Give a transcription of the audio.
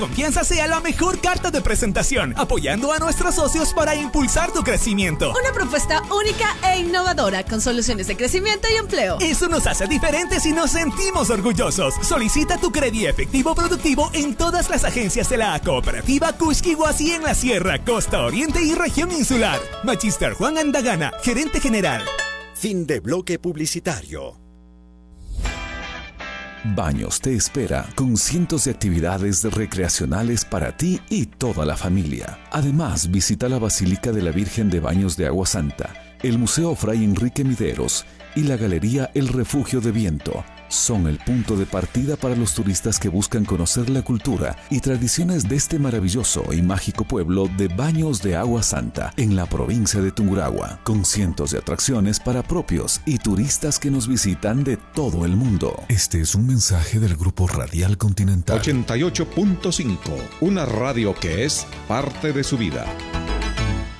Confianza sea la mejor carta de presentación, apoyando a nuestros socios para impulsar tu crecimiento. Una propuesta única e innovadora con soluciones de crecimiento y empleo. Eso nos hace diferentes y nos sentimos orgullosos. Solicita tu crédito efectivo productivo en todas las agencias de la Cooperativa Cusquihuasi en la Sierra, Costa Oriente y Región Insular. Magister Juan Andagana, gerente general. Fin de bloque publicitario. Baños te espera con cientos de actividades recreacionales para ti y toda la familia. Además, visita la Basílica de la Virgen de Baños de Agua Santa, el Museo Fray Enrique Mideros y la Galería El Refugio de Viento. Son el punto de partida para los turistas que buscan conocer la cultura y tradiciones de este maravilloso y mágico pueblo de Baños de Agua Santa en la provincia de Tungurahua, con cientos de atracciones para propios y turistas que nos visitan de todo el mundo. Este es un mensaje del Grupo Radial Continental. 88.5, una radio que es parte de su vida.